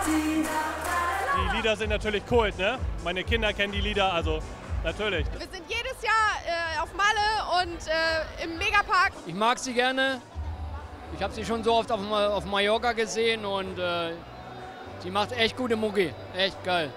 Die Lieder sind natürlich Kult, ne? Meine Kinder kennen die Lieder, also natürlich. Wir sind jedes Jahr auf Malle und im Megapark. Ich mag sie gerne. Ich habe sie schon so oft auf Mallorca gesehen und sie macht echt gute Mucki. Echt geil.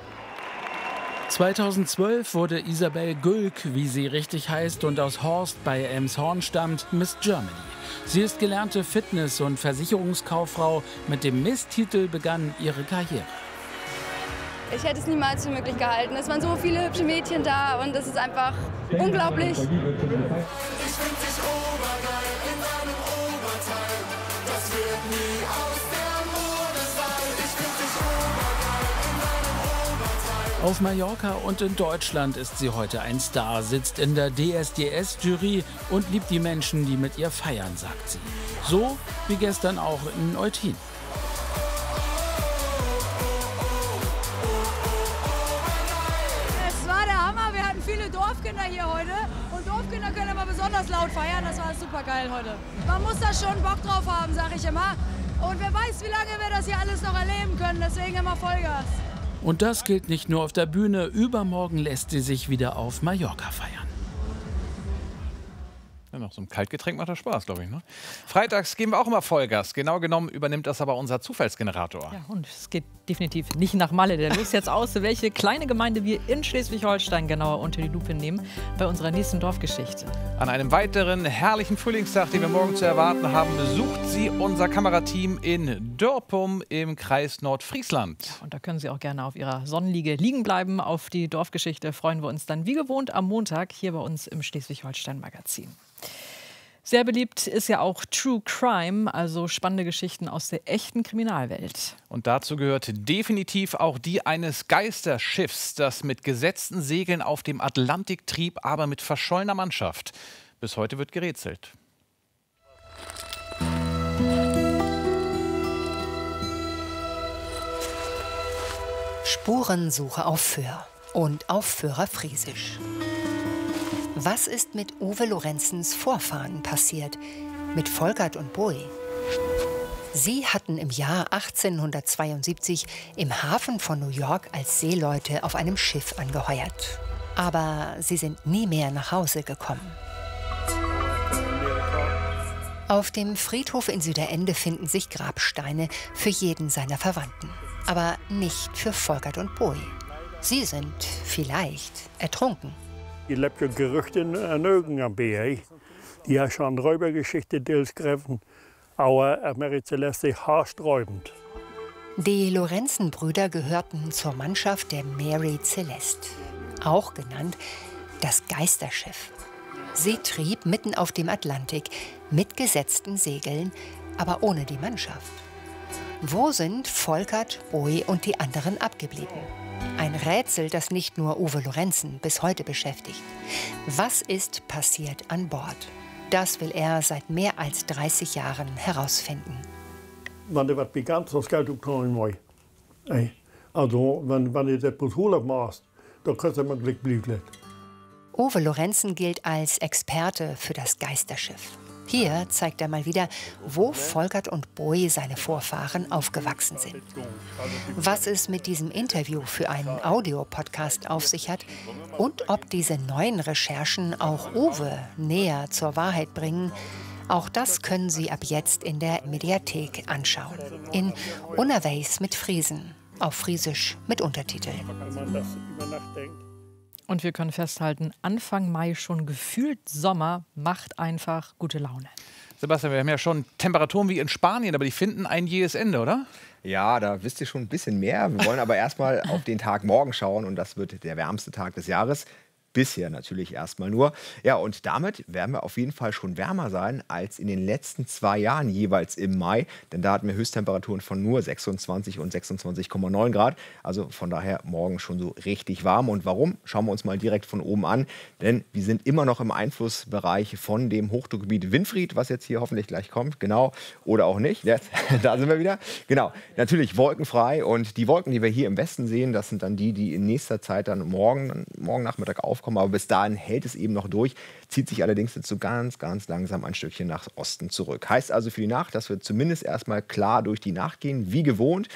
2012 wurde Isabel Gülk, wie sie richtig heißt und aus Horst bei Elmshorn stammt, Miss Germany. Sie ist gelernte Fitness- und Versicherungskauffrau. Mit dem Miss-Titel begann ihre Karriere. Ich hätte es niemals für möglich gehalten. Es waren so viele hübsche Mädchen da und es ist einfach unglaublich. Ich find dich obergeil in deinem Oberteil. Das wird nie aus der Mode sein. Ich find dich obergeil in deinem Oberteil. Auf Mallorca und in Deutschland ist sie heute ein Star, sitzt in der DSDS-Jury und liebt die Menschen, die mit ihr feiern, sagt sie. So wie gestern auch in Eutin. Es war der Hammer, wir hatten viele Dorfkinder hier heute und Dorfkinder können immer besonders laut feiern, das war super geil heute. Man muss da schon Bock drauf haben, sag ich immer. Und wer weiß, wie lange wir das hier alles noch erleben können, deswegen immer Vollgas. Und das gilt nicht nur auf der Bühne, übermorgen lässt sie sich wieder auf Mallorca feiern. Ja, noch so ein Kaltgetränk macht das Spaß, glaube ich. Ne? Freitags geben wir auch immer Vollgas. Genau genommen übernimmt das aber unser Zufallsgenerator. Ja, und es geht definitiv nicht nach Malle. Der löst jetzt aus, welche kleine Gemeinde wir in Schleswig-Holstein genauer unter die Lupe nehmen bei unserer nächsten Dorfgeschichte. An einem weiteren herrlichen Frühlingstag, den wir morgen zu erwarten haben, besucht sie unser Kamerateam in Dörpum im Kreis Nordfriesland. Ja, und da können Sie auch gerne auf Ihrer Sonnenliege liegen bleiben. Auf die Dorfgeschichte freuen wir uns dann wie gewohnt am Montag hier bei uns im Schleswig-Holstein-Magazin. Sehr beliebt ist ja auch True Crime, also spannende Geschichten aus der echten Kriminalwelt. Und dazu gehört definitiv auch die eines Geisterschiffs, das mit gesetzten Segeln auf dem Atlantik trieb, aber mit verschollener Mannschaft. Bis heute wird gerätselt. Spurensuche auf Föhr und auf Föhrer-Friesisch. Was ist mit Uwe Lorenzens Vorfahren passiert, mit Volkert und Boy? Sie hatten im Jahr 1872 im Hafen von New York als Seeleute auf einem Schiff angeheuert. Aber sie sind nie mehr nach Hause gekommen. Auf dem Friedhof in Süderende finden sich Grabsteine für jeden seiner Verwandten. Aber nicht für Volkert und Boy. Sie sind vielleicht ertrunken. Je hebt je geruchten en Eugen aan bij. Die haben schon Räubergeschichte deels geschrieben, aber Marie Celeste haarsträubend. Die Lorenzen-Brüder gehörten zur Mannschaft der Mary Celeste, auch genannt das Geisterschiff. Sie trieb mitten auf dem Atlantik mit gesetzten Segeln, aber ohne die Mannschaft. Wo sind Volkert, Boy und die anderen abgeblieben? Ein Rätsel, das nicht nur Uwe Lorenzen bis heute beschäftigt. Was ist passiert an Bord? Das will er seit mehr als 30 Jahren herausfinden. Wenn er was bekannt, so geht es auch nicht mehr. Also, wenn ihr das Urlaub machst, dann kannst du mal Glück bleiben. Uwe Lorenzen gilt als Experte für das Geisterschiff. Hier zeigt er mal wieder, wo Volkert und Boy, seine Vorfahren, aufgewachsen sind. Was es mit diesem Interview für einen Audiopodcast auf sich hat und ob diese neuen Recherchen auch Uwe näher zur Wahrheit bringen, auch das können Sie ab jetzt in der Mediathek anschauen. In Unerweis mit Friesen, auf Friesisch mit Untertiteln. Und wir können festhalten, Anfang Mai schon gefühlt Sommer macht einfach gute Laune. Sebastian, wir haben ja schon Temperaturen wie in Spanien, aber die finden ein jähes Ende, oder? Ja, da wisst ihr schon ein bisschen mehr. Wir wollen aber erstmal auf den Tag morgen schauen und das wird der wärmste Tag des Jahres. Bisher natürlich erstmal nur. Ja, und damit werden wir auf jeden Fall schon wärmer sein als in den letzten 2 Jahren jeweils im Mai. Denn da hatten wir Höchsttemperaturen von nur 26 und 26,9 Grad. Also von daher morgen schon so richtig warm. Und warum? Schauen wir uns mal direkt von oben an. Denn wir sind immer noch im Einflussbereich von dem Hochdruckgebiet Winfried, was jetzt hier hoffentlich gleich kommt. Genau. Oder auch nicht. Jetzt, da sind wir wieder. Genau. Natürlich wolkenfrei. Und die Wolken, die wir hier im Westen sehen, das sind dann die in nächster Zeit dann morgen Nachmittag aufkommen. Aber bis dahin hält es eben noch durch, zieht sich allerdings jetzt so ganz langsam ein Stückchen nach Osten zurück. Heißt also für die Nacht, dass wir zumindest erstmal klar durch die Nacht gehen, wie gewohnt.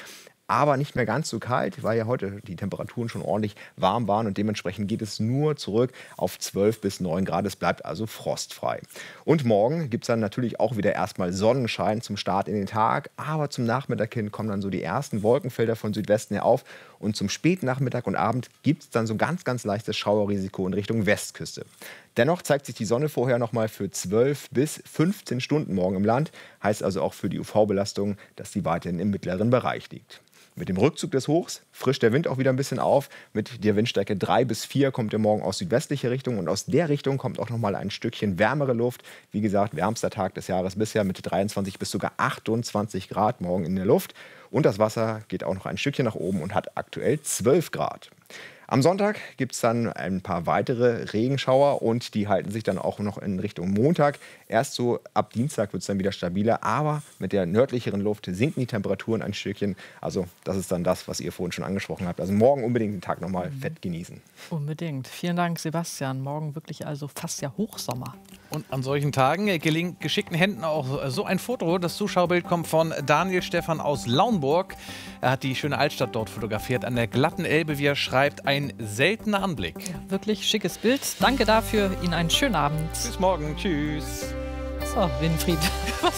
aber nicht mehr ganz so kalt, weil ja heute die Temperaturen schon ordentlich warm waren und dementsprechend geht es nur zurück auf 12 bis 9 Grad. Es bleibt also frostfrei. Und morgen gibt es dann natürlich auch wieder erstmal Sonnenschein zum Start in den Tag, aber zum Nachmittag hin kommen dann so die ersten Wolkenfelder von Südwesten her auf und zum Spätnachmittag und Abend gibt es dann so ganz, ganz leichtes Schauerrisiko in Richtung Westküste. Dennoch zeigt sich die Sonne vorher noch mal für 12 bis 15 Stunden morgen im Land, heißt also auch für die UV-Belastung, dass die weiterhin im mittleren Bereich liegt. Mit dem Rückzug des Hochs frischt der Wind auch wieder ein bisschen auf. Mit der Windstärke 3 bis 4 kommt er morgen aus südwestlicher Richtung und aus der Richtung kommt auch noch mal ein Stückchen wärmere Luft. Wie gesagt, wärmster Tag des Jahres bisher mit 23 bis sogar 28 Grad morgen in der Luft. Und das Wasser geht auch noch ein Stückchen nach oben und hat aktuell 12 Grad. Am Sonntag gibt es dann ein paar weitere Regenschauer und die halten sich dann auch noch in Richtung Montag. Erst so ab Dienstag wird es dann wieder stabiler, aber mit der nördlicheren Luft sinken die Temperaturen ein Stückchen. Also das ist dann das, was ihr vorhin schon angesprochen habt. Also morgen unbedingt den Tag nochmal fett genießen. Unbedingt. Vielen Dank, Sebastian. Morgen wirklich also fast ja Hochsommer. Und an solchen Tagen gelingt geschickten Händen auch so ein Foto. Das Zuschauerbild kommt von Daniel Stephan aus Lauenburg. Er hat die schöne Altstadt dort fotografiert, an der glatten Elbe, wie er schreibt, ein seltener Anblick. Ja, wirklich schickes Bild. Danke dafür. Ihnen einen schönen Abend. Bis morgen. Tschüss. So, Winfried.